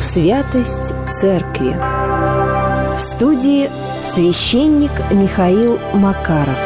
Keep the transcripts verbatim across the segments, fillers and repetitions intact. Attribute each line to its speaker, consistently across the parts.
Speaker 1: Святость Церкви. В студии священник Михаил Макаров.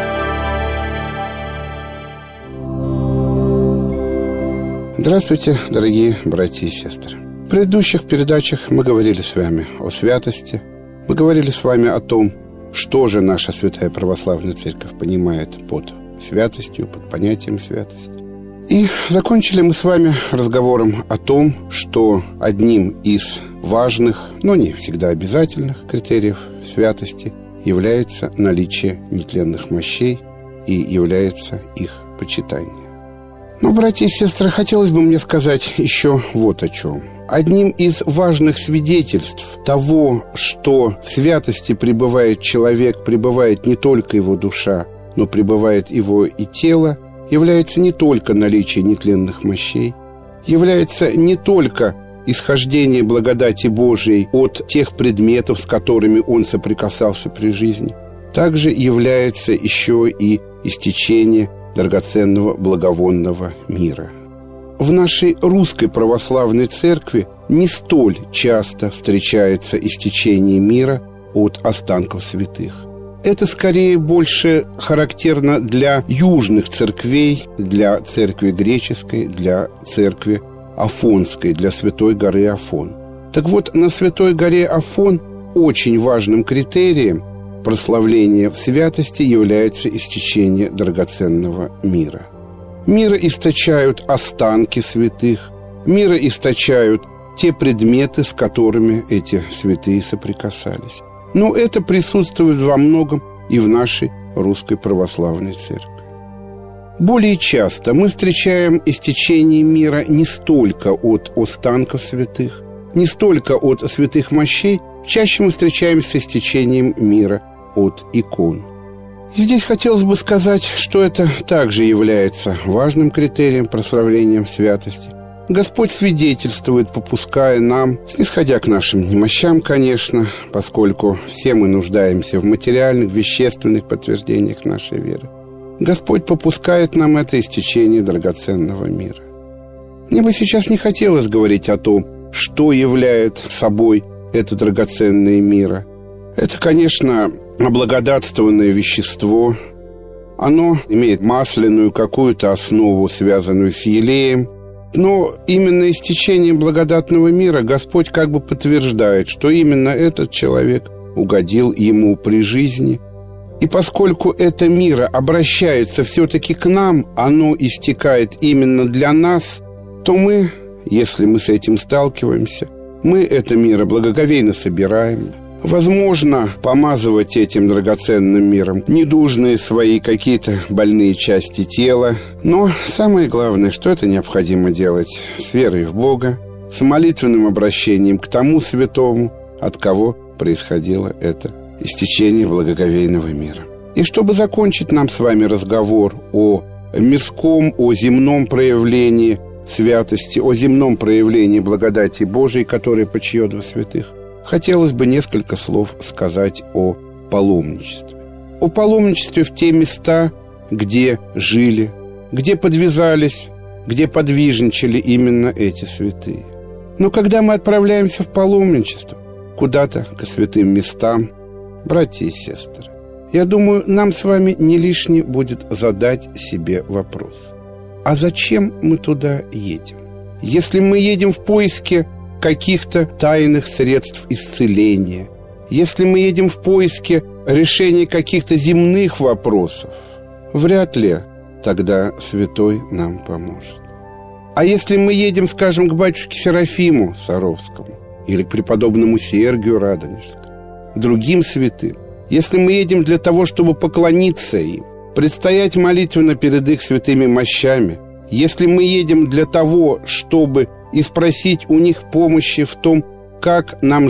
Speaker 2: Здравствуйте, дорогие братья и сестры. В предыдущих передачах мы говорили с вами о святости. Мы говорили с вами о том, что же наша Святая Православная Церковь понимает под святостью, под понятием святости. И закончили мы с вами разговором о том, что одним из важных, но не всегда обязательных критериев святости является наличие нетленных мощей и является их почитание. Но, братья и сестры, хотелось бы мне сказать еще вот о чем. Одним из важных свидетельств того, что в святости пребывает человек, пребывает не только его душа, но пребывает его и тело, является не только наличие нетленных мощей, является не только исхождение благодати Божией от тех предметов, с которыми он соприкасался при жизни, также является еще и истечение драгоценного благовонного мира. В нашей русской православной церкви не столь часто встречается истечение мира от останков святых. Это скорее больше характерно для южных церквей, для церкви греческой, для церкви Афонской, для Святой горы Афон. Так вот, на Святой горе Афон очень важным критерием прославления в святости является истечение драгоценного мира. Мира источают останки святых, мира источают те предметы, с которыми эти святые соприкасались. Но это присутствует во многом и в нашей русской православной церкви. Более часто мы встречаем истечение мира не столько от останков святых, не столько от святых мощей, чаще мы встречаемся с истечением мира от икон. И здесь хотелось бы сказать, что это также является важным критерием прославления святости. Господь свидетельствует, попуская нам, снисходя к нашим немощам, конечно, поскольку все мы нуждаемся в материальных, вещественных подтверждениях нашей веры. Господь попускает нам это истечение драгоценного мира. Мне бы сейчас не хотелось говорить о том, что является собой это драгоценное мира. Это, конечно, облагодатствованное вещество. Оно имеет масляную какую-то основу, связанную с елеем. Но именно истечением благодатного мира Господь как бы подтверждает, что именно этот человек угодил ему при жизни. И поскольку это мира обращается все-таки к нам, оно истекает именно для нас, то мы, если мы с этим сталкиваемся, мы это мира благоговейно собираем. Возможно, помазывать этим драгоценным миром недужные свои какие-то больные части тела. Но самое главное, что это необходимо делать с верой в Бога, с молитвенным обращением к тому святому, от кого происходило это истечение благоговейного мира. И чтобы закончить нам с вами разговор о мирском, о земном проявлении святости, о земном проявлении благодати Божией, которая почиет во святых, хотелось бы несколько слов сказать о паломничестве. О паломничестве в те места, где жили, где подвязались, где подвижничали именно эти святые. Но когда мы отправляемся в паломничество, куда-то к святым местам, братья и сестры, я думаю, нам с вами не лишне будет задать себе вопрос. А зачем мы туда едем? Если мы едем в поиске каких-то тайных средств исцеления, если мы едем в поиске решения каких-то земных вопросов, вряд ли тогда святой нам поможет. А если мы едем, скажем, к батюшке Серафиму Саровскому или к преподобному Сергию Радонежскому, к другим святым, если мы едем для того, чтобы поклониться им, предстоять молитвенно перед их святыми мощами, если мы едем для того, чтобы и спросить у них помощи в том, как нам